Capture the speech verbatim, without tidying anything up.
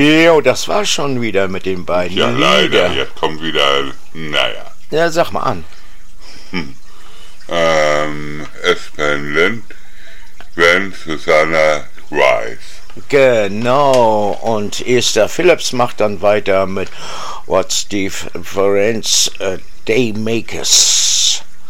Jo, das war schon wieder mit den beiden. Ja, leider, Lieder. jetzt kommt wieder, naja. Ja, sag mal an. Hm. Ähm, Espen Lind, Gwen Susanna Rice. Genau, und Esther Phillips macht dann weiter mit What Steve Ferenc, uh, Daymakers.